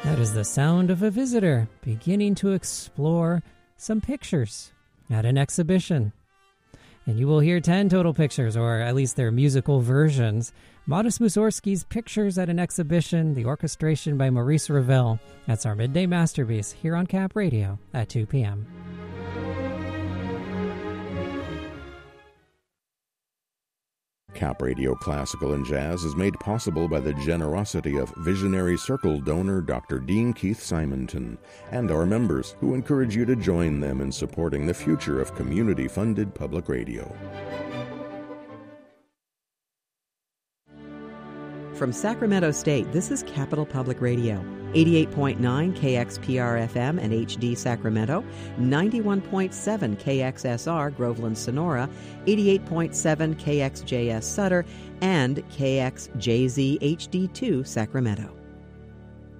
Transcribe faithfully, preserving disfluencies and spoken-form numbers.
That is the sound of a visitor beginning to explore some pictures at an exhibition. And you will hear ten total pictures, or at least their musical versions. Modest Mussorgsky's Pictures at an Exhibition, the orchestration by Maurice Ravel. That's our midday masterpiece here on Cap Radio at two p.m. Cap Radio Classical and Jazz is made possible by the generosity of Visionary Circle donor Doctor Dean Keith Simonton and our members, who encourage you to join them in supporting the future of community-funded public radio. From Sacramento State, this is Capital Public Radio, eighty-eight point nine K X P R F M and H D Sacramento, ninety-one point seven K X S R Groveland Sonora, eighty-eight point seven K X J S Sutter, and K X J Z H D two Sacramento.